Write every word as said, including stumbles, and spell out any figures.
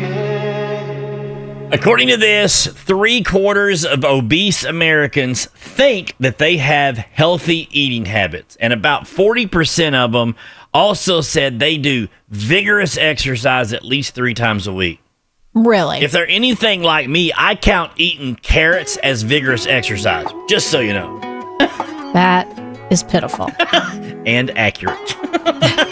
According to this, three quarters of obese Americans think that they have healthy eating habits, and about forty percent of them also said they do vigorous exercise at least three times a week. Really? If they're anything like me, I count eating carrots as vigorous exercise, just so you know. That is pitiful. And accurate.